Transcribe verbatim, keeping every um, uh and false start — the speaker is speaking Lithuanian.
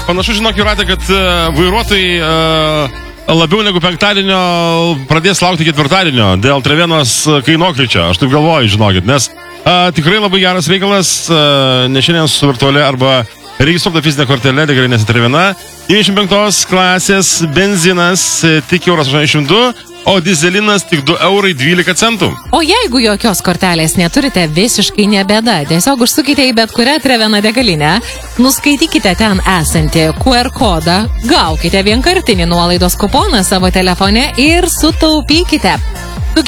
panašu, žinok, Jūratė, kad uh, vairuotojai uh, labiau negu penktadienio pradės laukti ketvirtadienio dėl Trevenos kainokryčio. Aš taip galvoju, žinokit, nes uh, tikrai labai geras reikalas, uh, ne šiandien su virtualia arba registruota fizinė kortelė, tikrai nesitrevena. devyniasdešimt penktos klasės benzinas tik euras aštuoniasdešimt du, o dizelinas tik du eurai dvylika centų. O jeigu jokios kortelės neturite, visiškai nebėda. Tiesiog užsukite į bet kurią Trevena degalinę, nuskaitykite ten esantį Q R kodą, gaukite vienkartinį nuolaidos kuponą savo telefone ir sutaupykite.